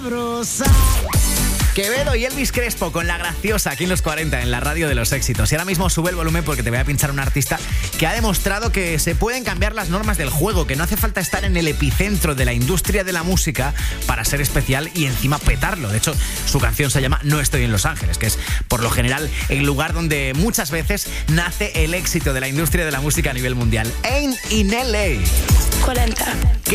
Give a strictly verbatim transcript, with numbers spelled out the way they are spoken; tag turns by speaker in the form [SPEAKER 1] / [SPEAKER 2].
[SPEAKER 1] Quevedo y Elvis Crespo con La Graciosa aquí en los cuarenta, en la radio de los éxitos. Y ahora mismo sube el volumen porque te voy a pinchar un artista que ha demostrado que se pueden cambiar las normas del juego, que no hace falta estar en el epicentro de la industria de la música para ser especial y encima petarlo. De hecho, su canción se llama No estoy en Los Ángeles, que es por lo general el lugar donde muchas veces nace el éxito de la industria de la música a nivel mundial. Ain't in L A.
[SPEAKER 2] cuarenta.